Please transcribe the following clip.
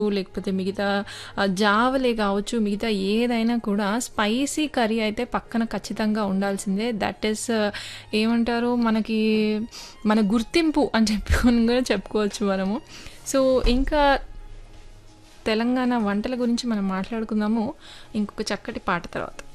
లేకపోతే మిగతా జావలే కావచ్చు, మిగతా ఏదైనా కూడా స్పైసీ కర్రీ అయితే పక్కన ఖచ్చితంగా ఉండాల్సిందే. దట్ ఈస్ ఏమంటారు మనకి మన గుర్తింపు అని చెప్పుకొని కూడా చెప్పుకోవచ్చు మనము. సో, ఇంకా తెలంగాణ వంటల గురించి మనం మాట్లాడుకుందాము ఇంకొక చక్కటి పాట తర్వాత.